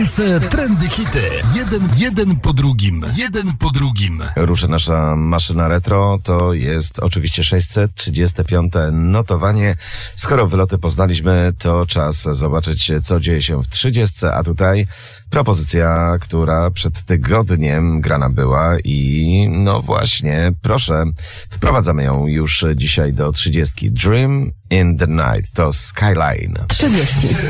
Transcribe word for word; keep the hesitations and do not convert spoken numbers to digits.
Trendy hity. Jeden, jeden po drugim. Jeden po drugim. Ruszy nasza maszyna retro. To jest oczywiście sześćset trzydzieste piąte notowanie. Skoro wyloty poznaliśmy, to czas zobaczyć, co dzieje się w trzydziestce, a tutaj propozycja, która przed tygodniem grana była i no właśnie, proszę, wprowadzamy ją już dzisiaj do trzydziestki. Dream in the Night to Skyline. trzydzieści.